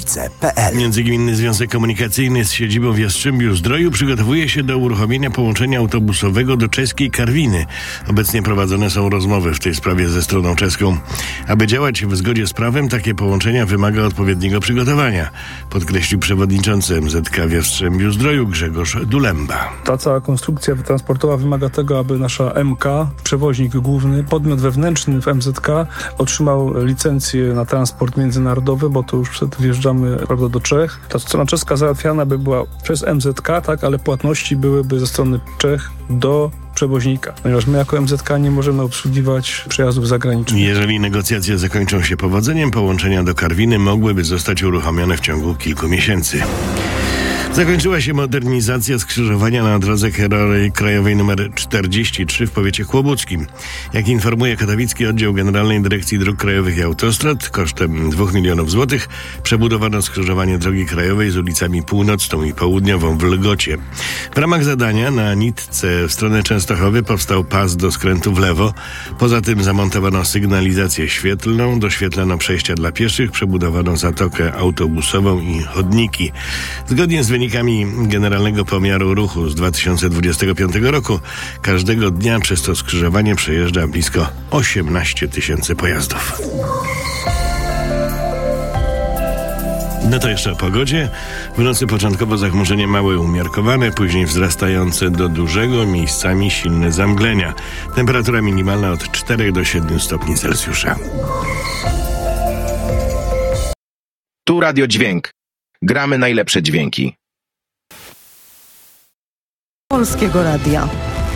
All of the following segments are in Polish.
Kibice.pl. Międzygminny Związek Komunikacyjny z siedzibą w Jastrzębiu-Zdroju przygotowuje się do uruchomienia połączenia autobusowego do czeskiej Karwiny. Obecnie prowadzone są rozmowy w tej sprawie ze stroną czeską. Aby działać w zgodzie z prawem, takie połączenia wymaga odpowiedniego przygotowania, podkreślił przewodniczący MZK w Jastrzębiu-Zdroju Grzegorz Dulemba. Ta cała konstrukcja transportowa wymaga tego, aby nasza MK, przewoźnik główny, podmiot wewnętrzny w MZK otrzymał licencję na transport międzynarodowy, bo to już wjeżdżamy, prawda, do Czech. Ta strona czeska załatwiana by była przez MZK, tak, ale płatności byłyby ze strony Czech do przewoźnika, ponieważ my jako MZK nie możemy obsługiwać przejazdów zagranicznych. Jeżeli negocjacje zakończą się powodzeniem, połączenia do Karwiny mogłyby zostać uruchomione w ciągu kilku miesięcy. Zakończyła się modernizacja skrzyżowania na drodze krajowej nr 43 w powiecie kłobuckim. Jak informuje katowicki oddział Generalnej Dyrekcji Dróg Krajowych i Autostrad, kosztem 2 milionów złotych przebudowano skrzyżowanie drogi krajowej z ulicami Północną i Południową w Lgocie. W ramach zadania na nitce w stronę Częstochowy powstał pas do skrętu w lewo. Poza tym zamontowano sygnalizację świetlną, doświetlano przejścia dla pieszych, przebudowano zatokę autobusową i chodniki. Zgodnie z wynikami Generalnego Pomiaru Ruchu z 2025 roku każdego dnia przez to skrzyżowanie przejeżdża blisko 18 000 pojazdów. No to jeszcze o pogodzie. W nocy początkowo zachmurzenie małe umiarkowane, później wzrastające do dużego, miejscami silne zamglenia. Temperatura minimalna od 4 do 7 stopni Celsjusza. Tu Radio Dźwięk. Gramy najlepsze dźwięki. Polskiego Radia.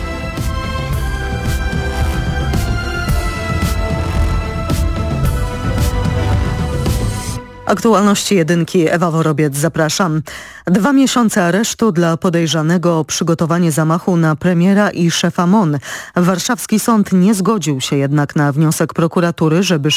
Aktualności jedynki, Ewa Worobiec, zapraszam. 2 miesiące aresztu dla podejrzanego o przygotowanie zamachu na premiera i szefa MON. Warszawski sąd nie zgodził się jednak na wniosek prokuratury, żeby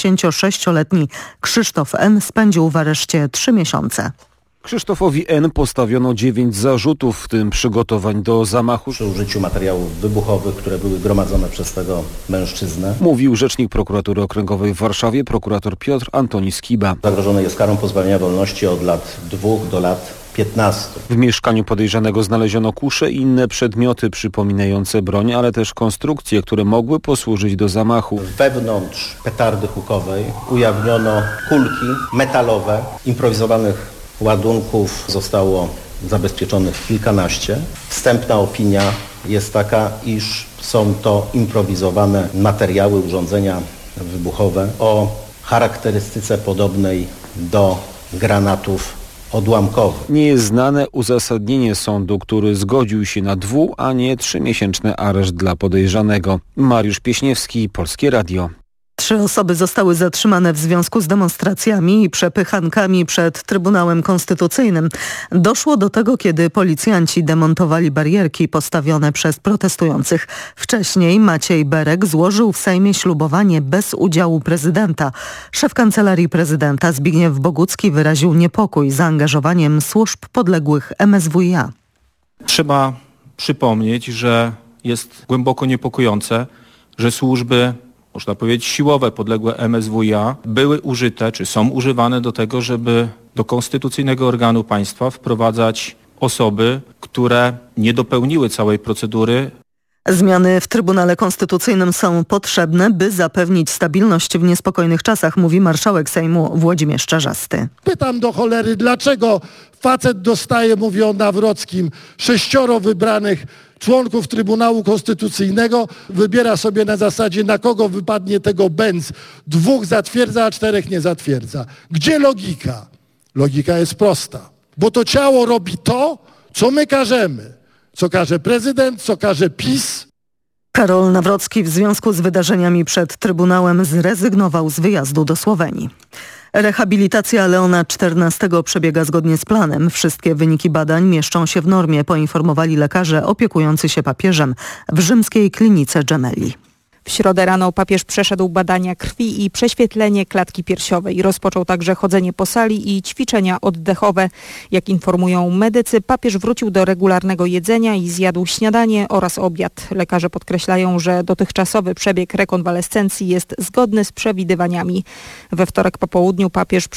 66-letni Krzysztof N. spędził w areszcie 3 miesiące. Krzysztofowi N. postawiono 9 zarzutów, w tym przygotowań do zamachu przy użyciu materiałów wybuchowych, które były gromadzone przez tego mężczyznę. Mówił rzecznik prokuratury okręgowej w Warszawie, prokurator Piotr Antoni Skiba. Zagrożony jest karą pozbawienia wolności od lat 2 do lat 15. W mieszkaniu podejrzanego znaleziono kusze i inne przedmioty przypominające broń, ale też konstrukcje, które mogły posłużyć do zamachu. Wewnątrz petardy hukowej ujawniono kulki metalowe, improwizowanych ładunków zostało zabezpieczonych kilkanaście. Wstępna opinia jest taka, iż są to improwizowane materiały, urządzenia wybuchowe o charakterystyce podobnej do granatów odłamkowych. Nie jest znane uzasadnienie sądu, który zgodził się na 2, a nie 3-miesięczny areszt dla podejrzanego. Mariusz Pieśniewski, Polskie Radio. 3 osoby zostały zatrzymane w związku z demonstracjami i przepychankami przed Trybunałem Konstytucyjnym. Doszło do tego, kiedy policjanci demontowali barierki postawione przez protestujących. Wcześniej Maciej Berek złożył w Sejmie ślubowanie bez udziału prezydenta. Szef Kancelarii Prezydenta Zbigniew Bogucki wyraził niepokój zaangażowaniem służb podległych MSWiA. Trzeba przypomnieć, że jest głęboko niepokojące, że służby, można powiedzieć, siłowe podległe MSWiA były użyte, czy są używane do tego, żeby do konstytucyjnego organu państwa wprowadzać osoby, które nie dopełniły całej procedury. Zmiany w Trybunale Konstytucyjnym są potrzebne, by zapewnić stabilność w niespokojnych czasach, mówi marszałek Sejmu Włodzimierz Czarzasty. Pytam do cholery, dlaczego facet dostaje, mówię o Nawrockim, 6 wybranych członków Trybunału Konstytucyjnego, wybiera sobie na zasadzie, na kogo wypadnie tego Benz. 2 zatwierdza, a 4 nie zatwierdza. Gdzie logika? Logika jest prosta, bo to ciało robi to, co my każemy. Co każe prezydent, co każe PiS. Karol Nawrocki w związku z wydarzeniami przed Trybunałem zrezygnował z wyjazdu do Słowenii. Rehabilitacja Leona XIV przebiega zgodnie z planem. Wszystkie wyniki badań mieszczą się w normie, poinformowali lekarze opiekujący się papieżem w rzymskiej klinice Gemelli. W środę rano papież przeszedł badania krwi i prześwietlenie klatki piersiowej. Rozpoczął także chodzenie po sali i ćwiczenia oddechowe. Jak informują medycy, papież wrócił do regularnego jedzenia i zjadł śniadanie oraz obiad. Lekarze podkreślają, że dotychczasowy przebieg rekonwalescencji jest zgodny z przewidywaniami. We wtorek po południu papież